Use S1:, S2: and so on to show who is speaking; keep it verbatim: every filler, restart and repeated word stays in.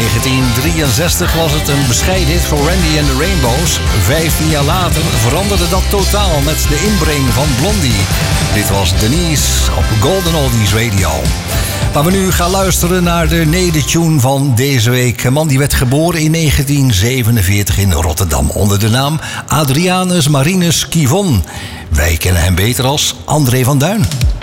S1: negentien drieënzestig was het een bescheiden hit voor Randy and the Rainbows. Vijftien jaar later veranderde dat totaal met de inbreng van Blondie. Dit was Denise op Golden Oldies Radio. Waar we nu gaan luisteren naar de nedertune van deze week. Een man die werd geboren in negentien zevenenveertig in Rotterdam onder de naam Adrianus Marinus Kivon. Wij kennen hem beter als André van Duin.